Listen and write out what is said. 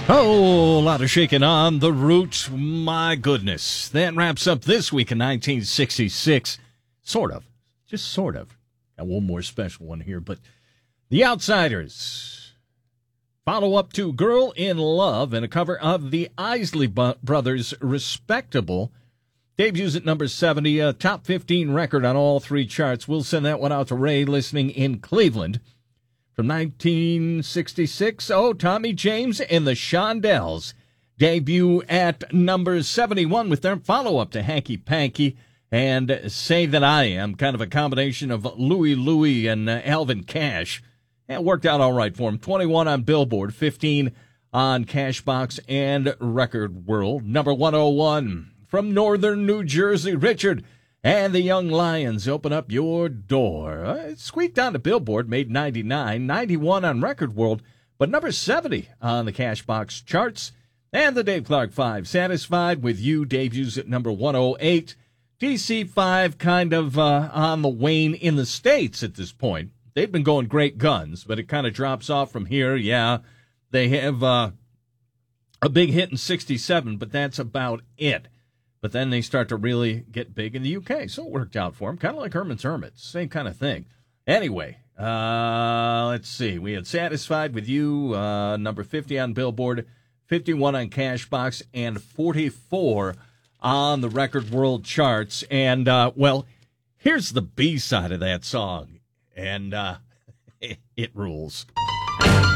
Oh, a lot of shaking on the Roots. My goodness. That wraps up this week in 1966. Sort of. Just sort of. Got one more special one here, but The Outsiders. Follow up to Girl in Love and a cover of the Isley Brothers' Respectable. Debuts at number 70, a top 15 record on all three charts. We'll send that one out to Ray listening in Cleveland. From 1966, Tommy James and the Shondells debut at number 71 with their follow-up to Hanky Panky and Say That I Am, kind of a combination of Louie Louie and Alvin Cash. It worked out all right for him. 21 on Billboard, 15 on Cashbox and Record World. Number 101 from northern New Jersey, Richard and the Young Lions, Open Up Your Door. It squeaked on to Billboard, made 99, 91 on Record World, but number 70 on the Cashbox charts. And the Dave Clark 5, Satisfied With You, debuts at number 108. DC5 kind of on the wane in the States at this point. They've been going great guns, but it kind of drops off from here. Yeah, they have a big hit in 67, but that's about it. But then they start to really get big in the UK, so it worked out for them. Kind of like Herman's Hermits, same kind of thing. Anyway, let's see. We had Satisfied With You, number 50 on Billboard, 51 on Cashbox, and 44 on the Record World charts. And, here's the B-side of that song, and it rules.